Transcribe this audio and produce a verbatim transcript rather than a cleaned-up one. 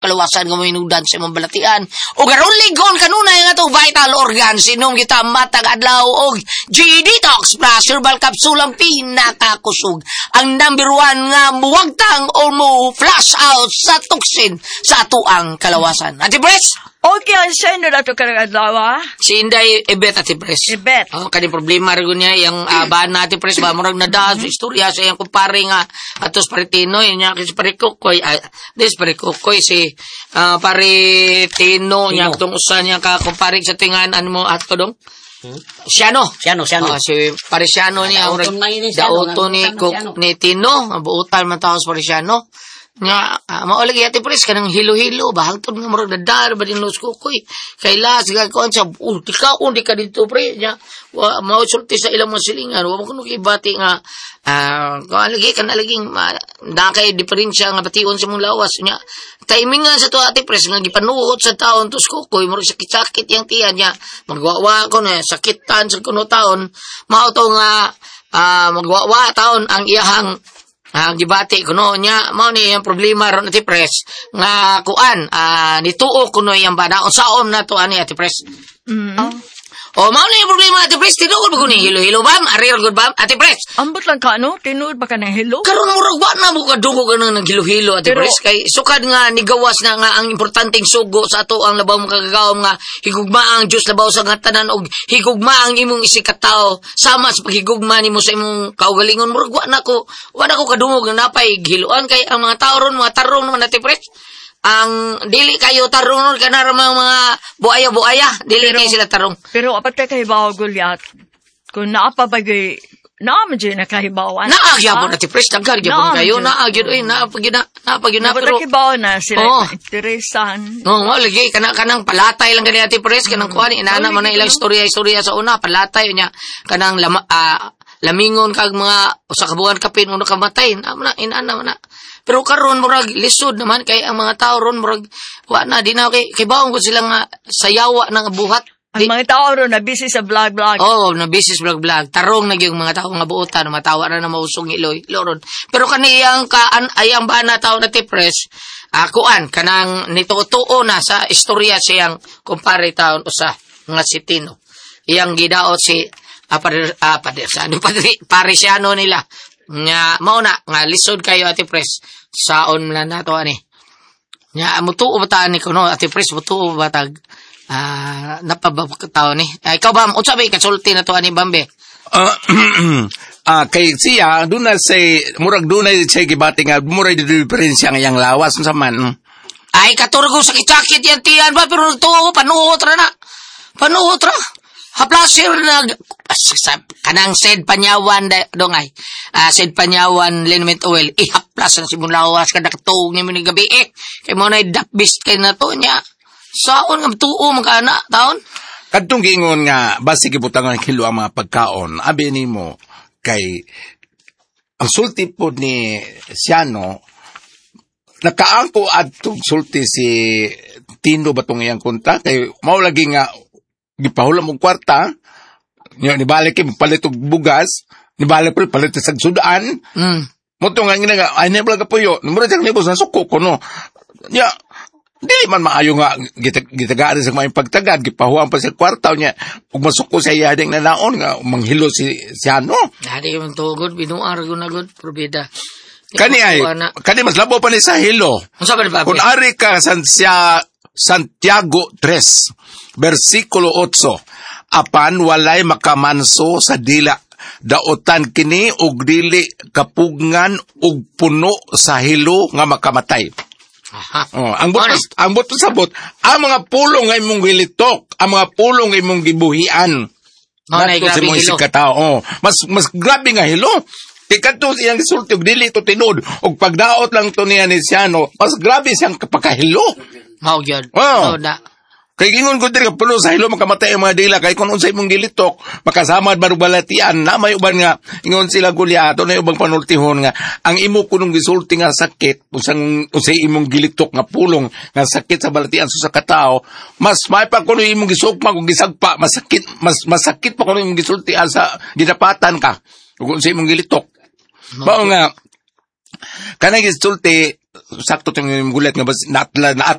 kalawasan nga mo inudan sa imong balatian. O garon ligon kanunay nga to vital organs inom kita matag adlaw og G-Detox Plus Herbal Capsule ang pinakakusog. Ang number one nga muwagtang o mo flush out sa toxin sa atuang kalawasan. Ate Pres? Okay, ang sendo na ito karag-adlaw, Si Inday Ibet, Ate Pres. Ibet. Oh, kani problema rin niya, yung uh, bahan na Ate Pres, ba, murag nadaan sa istorya sa iyang kumpare nga, atos paritino, yun niya, kasi parikukoy, uh, this parikukoy, si uh, paritino, niya, itong usan niya, kakumpare sa tingan, ano mo, at ko dong? Hmm? Siano. Siano, Siano. Oh, si Parisiano niya, Daoton na yun, daoton ni, ni Tino, buutan man tao sa Parisiano. Nga, uh, maulig Ate Pres, kanang hilo-hilo, bahagtod nga marag nadar, ba din los kukoy, kaila, siga ko, sa, uh, di ka, uh, di ka dito, pre, nya, wa, mausulti sa ilang mga silingan, wa mo kuno ibati nga, ah, uh, kung alagi, kan alaging, uh, na kay diferensya nga bation sa mong lawas, nya, timing nga sa to Ate Pres, nga gipanuot sa taon, tos kukoy, marag sakit-sakit yung tiyan niya, magwawa ko na, sakitan sa kuno taon, mauto nga, ah, uh, magwawa taon, ang iyahang, Ah, gibati kuno nya mao ni ang problema ron Ate Pres nga kuan ah nituo kuno yang bana unsaon na to ani Ate Pres. Mm. Oh. O mao ni ang problema Ate Pres tinuod ba kuno hilo-hilo bam ari good bam Ate Pres. Ambot lang ka no tinuod ba ka ng hilo? Karon murag wa na mo kadungog kanang naghilo-hilo Ate Pres kay sukad nga nigawas na nga ang importanteng sugo sa ato ang labaw mga kagawom nga higugma ang Dios labaw sa nga tanan og higugma ang imong isikataw sama sa paghigugma nimo sa imong kaugalingon murag wa na ko wa na ko kadungog nga napay giluan kay ang mga tao ron mga tarong naman Ate Pres. Ang dili kayo tarong ron kana ra mga buaya-buaya dili pero, kay sila tarong. Pero apat kay bawo Goliath. Kung naapa bagay naam dyan na kahibawan. Naagya po na ti Pres, nagkar gyapon kayo, naagya oy, naapagya na, naapagya na pero. Nakibaw na sila oh. interesan. Oo, oh, lagi kana kanang palatay lang ganyan ti Pres, kanang kuan inana man na ilang istorya-istorya sa una, palatay nya kanang lama, uh, lamingon kag mga usa ka buwan kapin uno ka matay, na inana man na. Pero karon murag lisod naman kay ang mga tao ron murag wa na di na kay kay bawon ko sila nga sayawa nang buhat. Ang mga tao ron na busy sa vlog-vlog. Oo, oh, na business vlog-vlog. Tarong na yung mga tao nga buutan, matawa na na mausong iloy, loron. Pero kaniyang kaan, ayang ba na tao na tipres, uh, kuan, kanang nitutuo na sa istorya siyang kumpare taon usa, nga si Tino. Iyang gidaot si, ah, pader, ah, pader, ano, pader, Parisiano nila. Nga, mauna, nga, lisod kayo, Ate Pres, saon na na to, ani. Nga, mutuo ba taan ni kuno, Ate Pres, mutuo ba tag, Ah, uh, napabakataw ni. Uh, ikaw ba, unsa ba kasulti na to ani Bambe? Ah, uh, uh, kay siya duna say murag dunay say gibati nga murag diferensya nga yang lawas sa man. Ay katurgo sa sakit yan tiyan ba pero nagtuo panuot ra na. Panuot ra. Haplasir na kanang said panyawan da, dongay. Ah, uh, said panyawan liniment oil. Ihaplas na si lawas kada tuog ni mo gabi eh. Kay mo na dapbis kay na to niya. Saon nga tuo magana taon? Kadtong giingon nga basi gibutangan kilo ang mga pagkaon, abi nimo kay ang sulti po ni Siano nakaangko adtong sulti si Tino batong iyang konta kay mao lagi nga gipahulam og kwarta, nya nibalik kay palit og bugas, nibalik pa palit sa sudan. Mm. Moto nga ngina ay nebla ka puyo, numero sa libos na suko kono. Nya dili man maayo nga gitagaan sa mga pagtagad gipahuan pa sa kwartaw niya ug masuko sa iyading na naon nga manghilo si Siano. Dali man tugod binuar gud na gud probida. Kani ay kani mas labo pa ni sa hilo. Unsa ba ba? Kung ari ka san siya Santiago tres bersikulo eight, apan walay makamanso sa dila daotan kini og dili kapugngan og puno sa hilo nga makamatay. Aha. Oh, ang butos, ang butos sabot, ang mga pulong nga imong gilitok, ang mga pulong nga imong gibuhian. Oh, nato si mo sikataw. Oh, mas mas grabe nga hilo. Ikato siyang gisulti og dili to tinud og pagdaot lang to niya ni Siano, mas grabe siyang kapakahilo. Mao gyud. Oh. So, kay gingon ko diri ka pulo sa hilo makamatay ang mga dila kay kun unsay imong gilitok makasamad barug balatian na may uban nga ingon sila Goliath na ubang panultihon nga ang imo kunong gisulti nga sakit usang unsay imong gilitok nga pulong nga sakit sa balatian sa katao mas may pa kuno imong gisugma kung gisagpa masakit mas masakit pa kuno imong gisulti sa gidapatan ka kung unsay imong gilitok mao nga kanang gisulti sakto tong gulat nga bas naatla naat